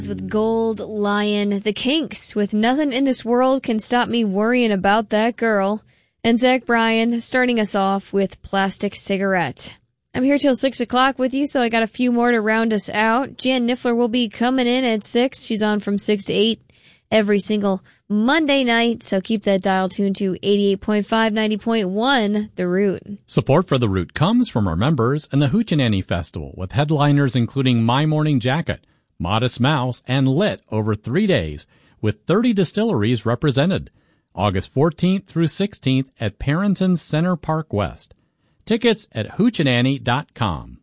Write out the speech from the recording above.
With Gold Lion, The Kinks with Nothing in This World Can Stop Me Worrying About That Girl, and Zach Bryan starting us off with Plastic Cigarette. I'm here till 6 o'clock with you, so I got a few more to round us out. Jan Niffler will be coming in at 6. She's on from 6 to 8 every single Monday night, so keep that dial tuned to 88.5, 90.1, The Root. Support for The Root comes from our members and the Hoochie Festival, with headliners including My Morning Jacket, Modest Mouse, and Lit over 3 days, with 30 distilleries represented. August 14th through 16th at Parrington Center Park West. Tickets at hoochieandannie.com.